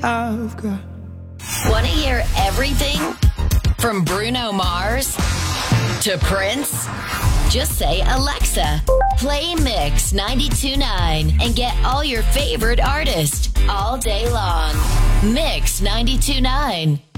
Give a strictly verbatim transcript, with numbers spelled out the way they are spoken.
I've got. Want to hear everything? From Bruno Mars to Prince? Just say, Alexa, play Mix ninety-two point nine and get all your favorite artists all day long. Mix ninety-two point nine.